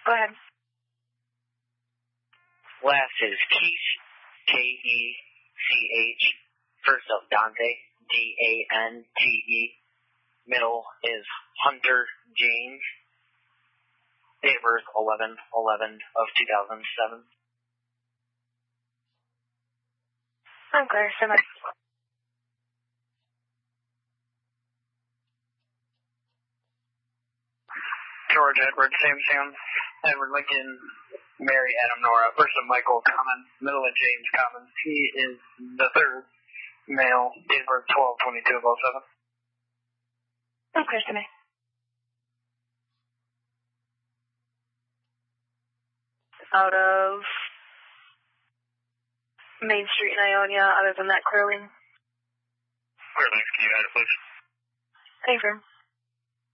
Go ahead. Last is Keish, K-E-C-H. First of Dante, D-A-N-T-E. Middle is Hunter James. Date of birth 11/11 of 2007. Okay, so much. George Edward Samson, Edward Lincoln, Mary Adam Nora, first of Michael Commons, middle of James Commons. He is the third male, date of birth 12/22 of 07. Okay, so much. Out of Main Street in Ionia, other than that, clearly. Clear, thanks. Can you add it, please? Thanks, sir.